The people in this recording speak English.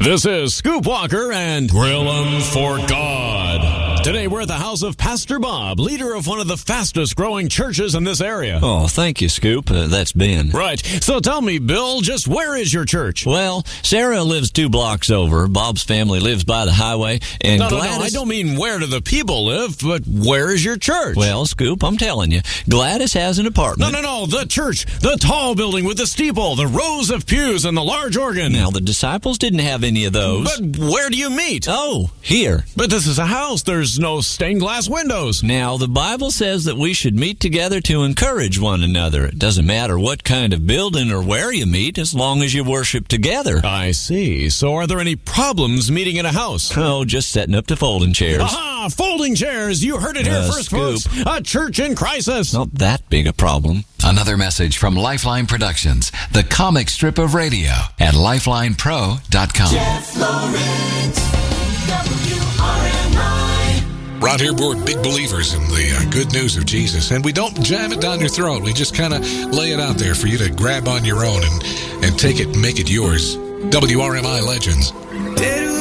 This is Scoop Walker and Grill 'em for God. Today we're at the house of Pastor Bob, leader of one of the fastest growing churches in this area. Oh, thank you, Scoop. That's Ben. Right. So tell me, Bill, just where is your church? Well, Sarah lives 2 blocks over. Bob's family lives by the highway. And No, Gladys... I don't mean where do the people live, but where is your church? Well, Scoop, I'm telling you, Gladys has an apartment. No, the church. The tall building with the steeple, the rows of pews, and the large organ. Now, the disciples didn't have any of those. But where do you meet? Oh, here. But this is a house. There's no stained glass windows. Now, the Bible says that we should meet together to encourage one another. It doesn't matter what kind of building or where you meet, as long as you worship together. I see. So are there any problems meeting in a house? Oh, just setting up the folding chairs. Aha! Folding chairs! You heard it here first, Scoop. folks. A church in crisis. Not that big a problem. Another message from Lifeline Productions, the comic strip of radio at lifelinepro.com. Jeff Lawrence, WRMI. Around here, we're big believers in the good news of Jesus, and we don't jam it down your throat. We just kind of lay it out there for you to grab on your own and take it and make it yours. WRMI Legends.